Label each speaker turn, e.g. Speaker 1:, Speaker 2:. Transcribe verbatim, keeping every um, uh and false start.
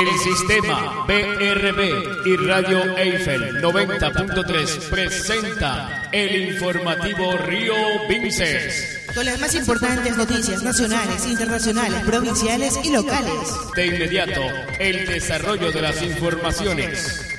Speaker 1: El Sistema B R B y Radio Eiffel noventa punto tres presenta el informativo Río Vinces.
Speaker 2: Con las más importantes noticias nacionales, internacionales, provinciales y locales.
Speaker 1: De inmediato, el desarrollo de las informaciones.